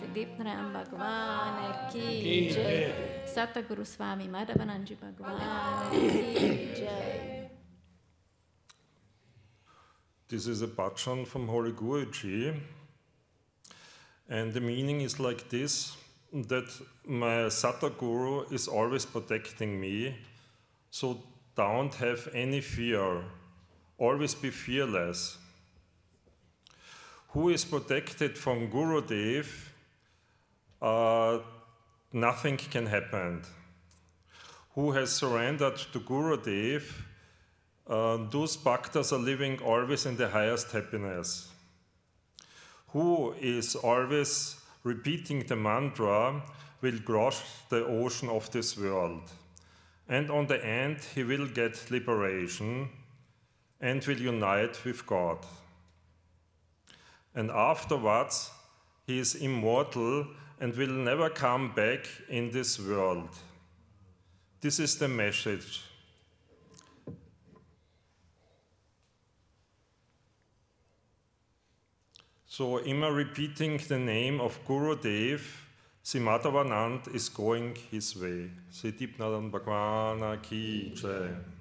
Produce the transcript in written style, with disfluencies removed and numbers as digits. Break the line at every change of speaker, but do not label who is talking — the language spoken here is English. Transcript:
Dipnaram Bhagwan Ki Jai. Sataguru Swami Madhavananji Bhagwan Ki Jai.
This is a bhajan from Holy Guruji, and the meaning is like this, that my Sataguru is always protecting me, so don't have any fear, always be fearless. Who is protected from Gurudev, nothing can happen. Who has surrendered to Gurudev, those bhaktas are living always in the highest happiness. Who is always repeating the mantra will cross the ocean of this world. And on the end, he will get liberation and will unite with God. And afterwards, he is immortal and will never come back in this world. This is the message. So, immer repeating the name of Gurudev, Sri Madhavanand is going his way. Sri Dipnaram Bhagwan Ki Jai.